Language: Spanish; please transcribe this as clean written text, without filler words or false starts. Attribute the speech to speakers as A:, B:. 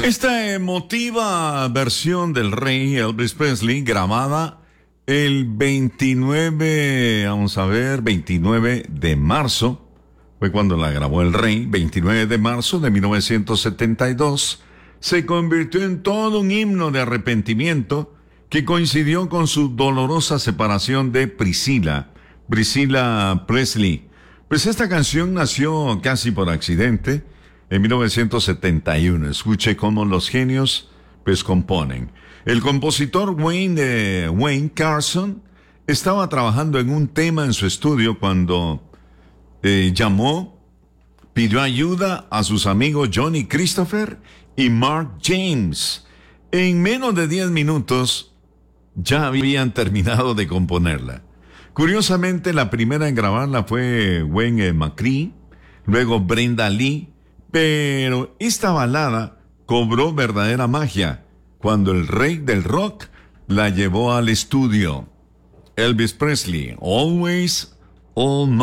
A: Esta emotiva versión del rey Elvis Presley, grabada el 29 de marzo, fue cuando la grabó el rey, 29 de marzo de 1972, se convirtió en todo un himno de arrepentimiento que coincidió con su dolorosa separación de Priscilla Presley. Pues esta canción nació casi por accidente en 1971. Escuche cómo los genios pues componen. El compositor Wayne Carson estaba trabajando en un tema en su estudio cuando pidió ayuda a sus amigos Johnny Christopher y Mark James. En menos de 10 minutos ya habían terminado de componerla. Curiosamente, la primera en grabarla fue Gwen McCree, luego Brenda Lee, pero esta balada cobró verdadera magia cuando el rey del rock la llevó al estudio. Elvis Presley, Always All